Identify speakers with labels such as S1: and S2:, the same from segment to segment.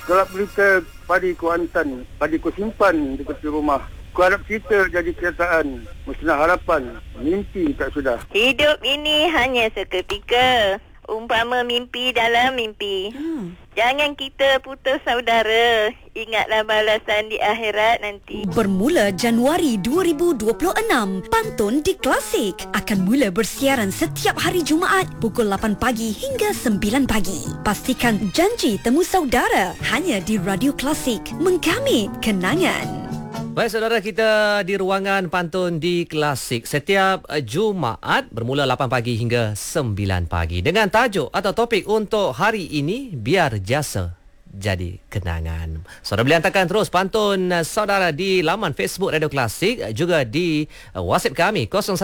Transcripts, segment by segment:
S1: Kalau berita padi Kuantan, padi ku simpan di tepi rumah. Ku harap kita jadi kenyataan, musnah harapan, mimpi tak sudah.
S2: Hidup ini hanya seketika. Umpama mimpi dalam mimpi. Jangan kita putus saudara. Ingatlah balasan di akhirat nanti.
S3: Bermula Januari 2026, Pantun di Klasik akan mula bersiaran setiap hari Jumaat pukul 8 pagi hingga 9 pagi. Pastikan janji temu saudara hanya di Radio Klasik, menggamit kenangan.
S4: Baik saudara, kita di ruangan Pantun di Klasik setiap Jumaat bermula 8 pagi hingga 9 pagi dengan tajuk atau topik untuk hari ini, biar jasa jadi kenangan. Saudara boleh hantarkan terus pantun saudara di laman Facebook Radio Klasik, juga di WhatsApp kami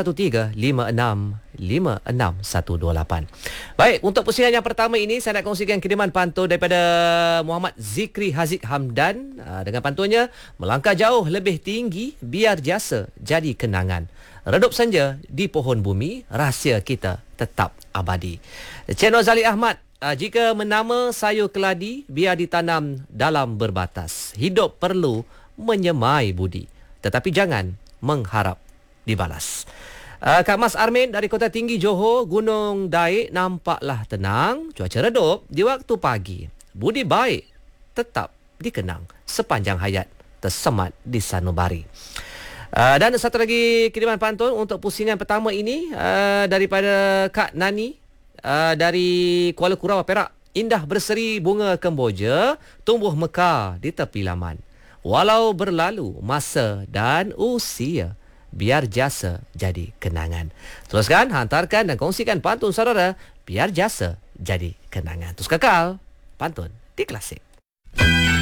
S4: 0135656128. Baik, untuk pusingan yang pertama ini saya nak kongsikan kiriman pantun daripada Muhammad Zikri Haziq Hamdan dengan pantunnya, melangkah jauh lebih tinggi biar jasa jadi kenangan. Redup senja di pohon bumi, rahsia kita tetap abadi. Cik Nozali Ahmad, jika menama sayur keladi, biar ditanam dalam berbatas. Hidup perlu menyemai budi, tetapi jangan mengharap dibalas. Kak Mas Armin dari Kota Tinggi Johor, Gunung Daik nampaklah tenang, cuaca redup di waktu pagi. Budi baik tetap dikenang, sepanjang hayat tersemat di sanubari. Dan satu lagi kiriman pantun untuk pusingan pertama ini daripada Kak Nani dari Kuala Kurau, Perak. Indah berseri bunga kemboja, tumbuh mekar di tepi laman. Walau berlalu masa dan usia, biar jasa jadi kenangan. Teruskan, hantarkan dan kongsikan pantun saudara, biar jasa jadi kenangan. Terus kekal Pantun di Klasik.